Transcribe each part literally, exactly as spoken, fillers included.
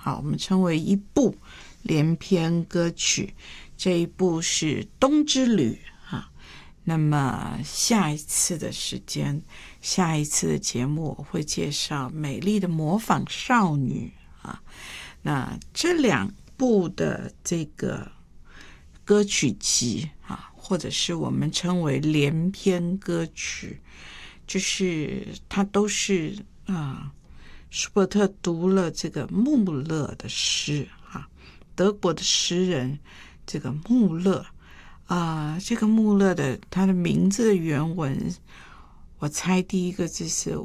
好，我们称为一部连篇歌曲，这一部是《冬之旅》哈。那么下一次的时间，下一次的节目我会介绍《美丽的模仿少女》啊。那这两部的这个歌曲集啊，或者是我们称为连篇歌曲，就是它都是啊，舒伯特读了这个穆勒的诗啊，德国的诗人这个穆勒啊，这个穆勒的他的名字的原文，我猜第一个字是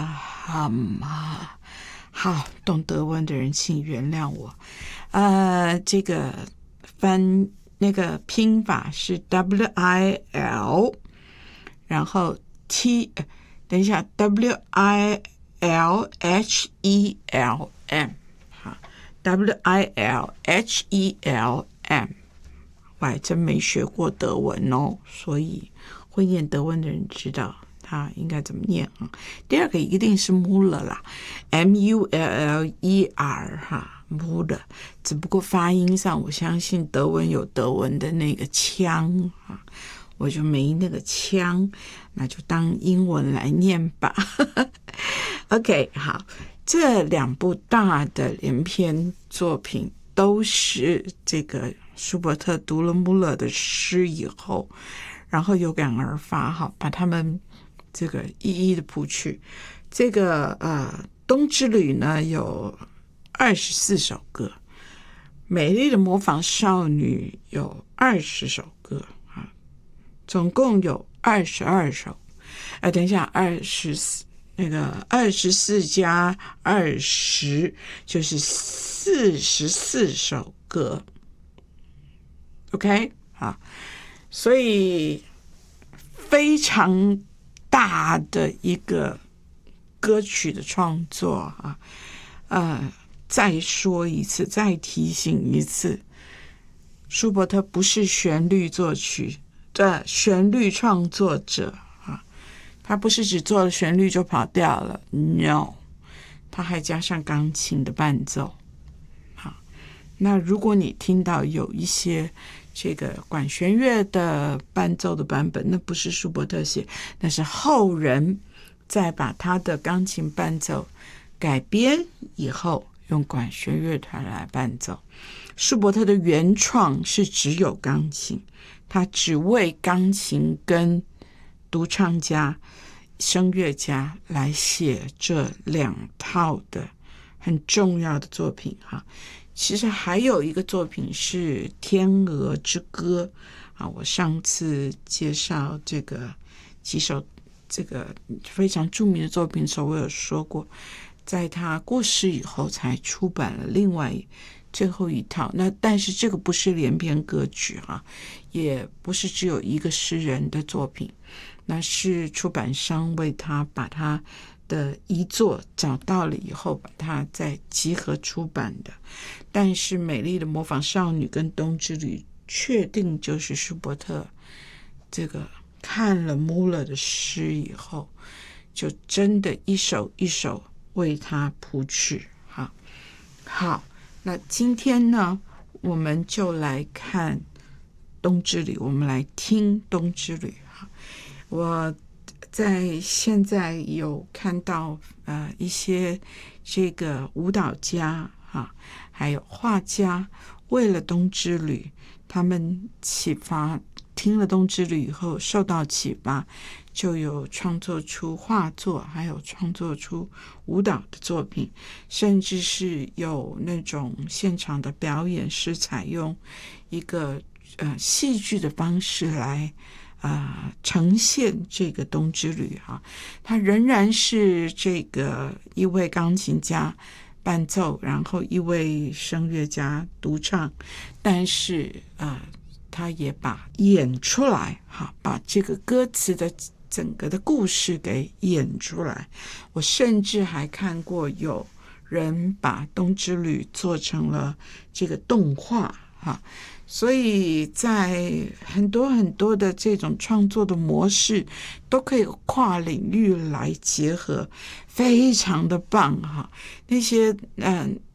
Wilhelm 啊。好，懂德文的人请原谅我。呃，这个翻那个拼法是 W I L， 然后 T， 等一下 W I L H E L M， 好 W I L H E L M， 我还真没学过德文哦，所以会念德文的人知道它应该怎么念啊？第二个一定是 Muller 啦 ，M U L L E R 哈 ，Muller。只不过发音上，我相信德文有德文的那个腔啊，我就没那个腔，那就当英文来念吧。OK， 好，这两部大的连篇作品都是这个舒伯特读了穆勒的诗以后，然后有感而发，哈，把他们这个一一的谱曲。这个呃，冬之旅呢有二十四首歌，美丽的模仿少女有二十首歌啊，总共有二十二首。哎，等一下，二十四那个二十四加二十就是四十四首歌。OK， 好，所以非常大的一个歌曲的创作啊，呃，再说一次，再提醒一次，舒伯特不是旋律作曲的旋律创作者啊，他不是只做了旋律就跑掉了 ，no， 他还加上钢琴的伴奏。好，那如果你听到有一些这个管弦乐的伴奏的版本，那不是舒伯特写，那是后人再把他的钢琴伴奏改编以后，用管弦乐团来伴奏。舒伯特的原创是只有钢琴，他只为钢琴跟独唱家、声乐家来写这两套的很重要的作品哈。其实还有一个作品是《天鹅之歌》啊，我上次介绍这个几首这个非常著名的作品的时候，我有说过，在他过世以后才出版了另外最后一套。那但是这个不是连篇歌曲哈，也不是只有一个诗人的作品，那是出版商为他把他的遗作找到了以后，把它再集合出版的。但是美丽的模仿少女跟冬之旅确定就是舒伯特这个看了穆勒的诗以后，就真的一首一首为他谱曲。好，好，那今天呢，我们就来看冬之旅，我们来听冬之旅。我在现在有看到呃一些这个舞蹈家哈，还有画家，为了冬之旅，他们启发，听了冬之旅以后受到启发，就有创作出画作，还有创作出舞蹈的作品，甚至是有那种现场的表演是采用一个呃戏剧的方式来啊、呃，呈现这个冬之旅哈，他仍然是这个一位钢琴家伴奏，然后一位声乐家独唱，但是呃，他也把演出来哈，把这个歌词的整个的故事给演出来。我甚至还看过有人把冬之旅做成了这个动画哈。所以在很多很多的这种创作的模式都可以跨领域来结合，非常的棒哈。那些嗯